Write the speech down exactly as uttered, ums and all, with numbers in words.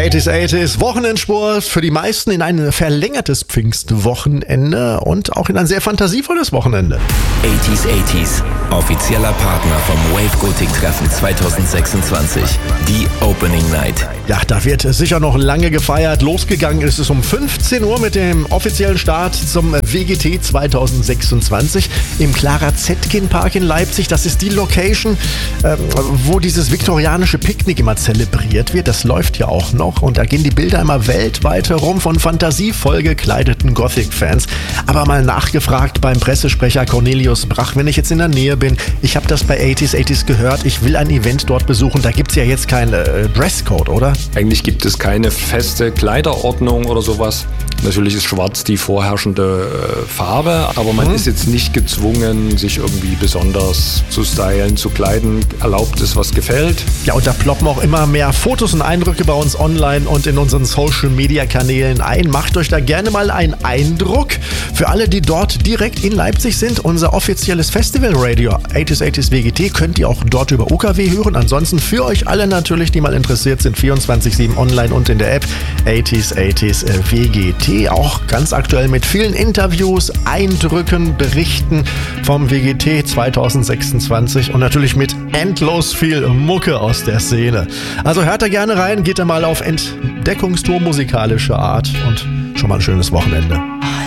achtziger achtziger Wochenendsport für die meisten in ein verlängertes Pfingstwochenende und auch in ein sehr fantasievolles Wochenende. achtziger achtziger, offizieller Partner vom Wave Gothic Treffen zwanzig sechsundzwanzig, die Opening Night. Ja, da wird sicher noch lange gefeiert. Losgegangen ist es um fünfzehn Uhr mit dem offiziellen Start zum W G T zwanzig sechsundzwanzig im Clara Zetkin Park in Leipzig. Das ist die Location, ähm, wo dieses viktorianische Picknick immer zelebriert wird. Das läuft ja auch noch und da gehen die Bilder immer weltweit herum von fantasievoll gekleideten Gothic-Fans. Aber mal nachgefragt beim Pressesprecher Cornelius Brach, wenn ich jetzt in der Nähe bin, ich habe das bei achtziger achtziger gehört, ich will ein Event dort besuchen, da gibt es ja jetzt keinen äh, Dresscode, oder? Eigentlich gibt es keine feste Kleiderordnung oder sowas. Natürlich ist schwarz die vorherrschende äh, Farbe, aber man mhm. ist jetzt nicht gezwungen, sich irgendwie besonders zu stylen, zu kleiden. Erlaubt ist, was gefällt. Ja, und da ploppen auch immer mehr Fotos und Eindrücke bei uns online und in unseren Social-Media-Kanälen ein. Macht euch da gerne mal einen Eindruck. Für alle, die dort direkt in Leipzig sind, unser offizielles Festival-Radio achtziger achtziger W G T könnt ihr auch dort über U K W hören. Ansonsten für euch alle natürlich, die mal interessiert sind, vierundzwanzig sieben online und in der App achtziger achtziger W G T. Auch ganz aktuell mit vielen Interviews, Eindrücken, Berichten vom W G T zwanzig sechsundzwanzig und natürlich mit endlos viel Mucke aus der Szene. Also hört da gerne rein, geht da mal auf Entdeckungstour musikalischer Art und schon mal ein schönes Wochenende.